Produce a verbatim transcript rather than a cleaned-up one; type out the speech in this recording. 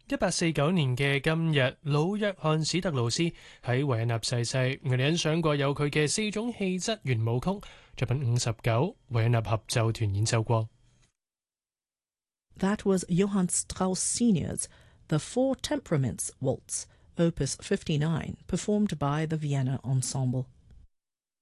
一八四九年嘅今日，老約翰史特勞斯喺維也納逝世。我哋欣賞過有佢嘅四種氣質圓舞曲作品五十九，維也納合奏團演奏過。 That was Johann Strauss Senior's The Four Temperaments Waltz, Opus fifty-nine, performed by the Vienna Ensemble.